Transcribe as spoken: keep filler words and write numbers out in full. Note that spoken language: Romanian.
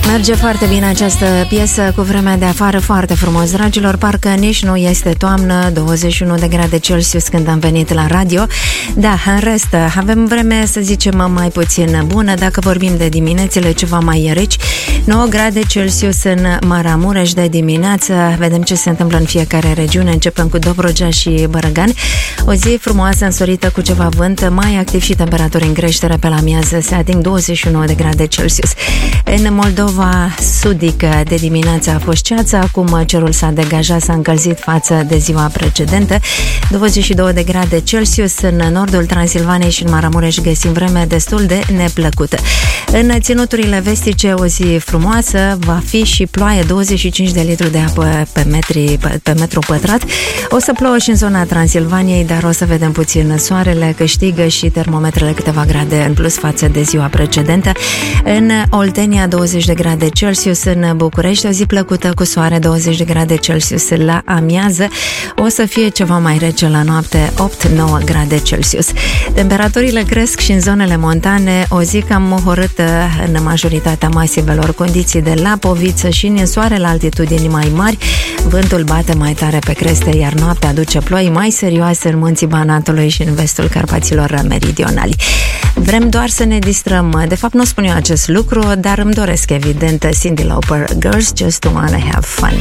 Merge foarte bine această piesă cu vremea de afară, foarte frumos, dragilor, parcă nici nu este toamnă, douăzeci și unu de grade Celsius când am venit la radio. Da, în rest, avem vreme, să zicem, mai puțin bună, dacă vorbim de diminețile ceva mai reci, nouă grade Celsius în Maramureș de dimineață, vedem ce se întâmplă în fiecare regiune, începem cu Dobrogea și Bărăgan, o zi frumoasă, însorită cu ceva vânt, mai activ și temperaturi în creștere pe la miază, se ating douăzeci și unu de grade Celsius. În Moldova sudică de dimineață a fost ceață, acum cerul s-a degajat, s-a încălzit față de ziua precedentă, douăzeci și două de grade Celsius. În nordul Transilvaniei și în Maramureș găsim vreme destul de neplăcută. În ținuturile vestice o zi frumoasă, va fi și ploaie, douăzeci și cinci de litri de apă pe, metri, pe metru pătrat. O să plouă și în zona Transilvaniei, dar o să vedem puțin soarele, câștigă și termometrele câteva grade în plus față de ziua precedentă. În Oltenia douăzeci de grade Celsius, în București o zi plăcută cu soare, douăzeci de grade Celsius la amiază, o să fie ceva mai rece la noapte, opt nouă grade Celsius. Temperaturile cresc și în zonele montane, o zi cam mohorâtă în majoritatea masivelor, condiții de lapoviță și în soare la altitudini mai mari, vântul bate mai tare pe creste, iar noaptea aduce ploi mai serioase în munții Banatului și în vestul Carpaților meridionali. Vrem doar să ne distrăm, de fapt nu spun eu acest lucru, dar îmi doresc evident Cyndi Lauper, Girls Just Wanna Have Fun.